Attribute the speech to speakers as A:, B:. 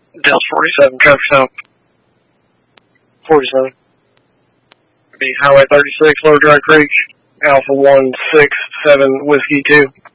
A: Delta 47, traffic stop. 47. Be Highway 36, Lower Dry Creek, Alpha 167 Whiskey 2.